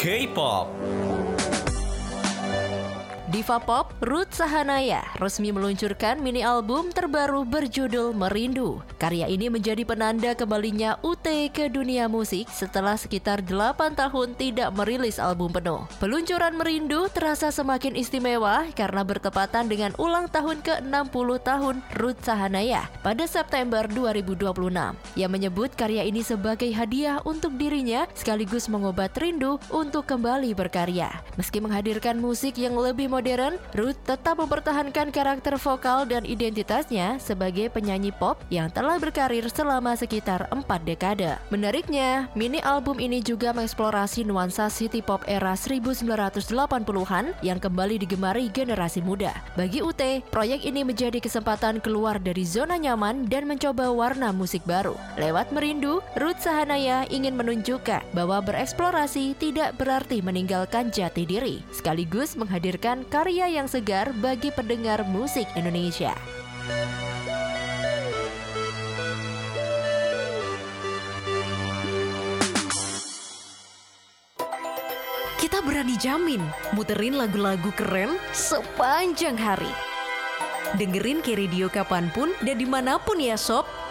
K-pop. Diva pop Ruth Sahanaya resmi meluncurkan mini album terbaru berjudul Merindu. Karya ini menjadi penanda kembalinya UT ke dunia musik setelah sekitar 8 tahun tidak merilis album penuh. Peluncuran Merindu terasa semakin istimewa karena bertepatan dengan ulang tahun ke-60 tahun Ruth Sahanaya pada September 2026. Ia menyebut karya ini sebagai hadiah untuk dirinya sekaligus mengobat rindu untuk kembali berkarya. Meski menghadirkan musik yang lebih modern, Ruth tetap mempertahankan karakter vokal dan identitasnya sebagai penyanyi pop yang telah berkarir selama sekitar 4 dekade. Menariknya, mini album ini juga mengeksplorasi nuansa city pop era 1980-an yang kembali digemari generasi muda. Bagi UT, proyek ini menjadi kesempatan keluar dari zona nyaman dan mencoba warna musik baru. Lewat Merindu, Ruth Sahanaya ingin menunjukkan bahwa bereksplorasi tidak berarti meninggalkan jati diri, sekaligus menghadirkan karya yang segar bagi pendengar musik Indonesia. Kita berani jamin muterin lagu-lagu keren sepanjang hari. Dengerin K-Radio kapanpun dan dimanapun ya sob.